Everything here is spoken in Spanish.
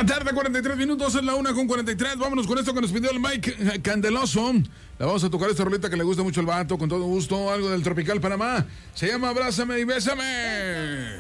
la tarde, 43 minutos, es la 1:43. Vámonos con esto que nos pidió el Mike Candeloso. La vamos a tocar esta roleta que le gusta mucho al vato, con todo gusto. Algo del Tropical Panamá. Se llama Abrázame y Bésame.